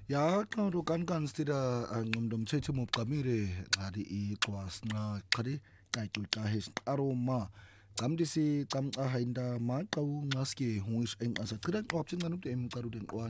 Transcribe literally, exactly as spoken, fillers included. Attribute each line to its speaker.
Speaker 1: Ya xa ro kan kan stira ngomdo mthetho mogqamile nxali ixwas nxa qhali qacu qahe siqaroma camdisi camcaha inda maqawu nxaske hungish enqasa qhira qwaphi ngana umntu emqalule nqwa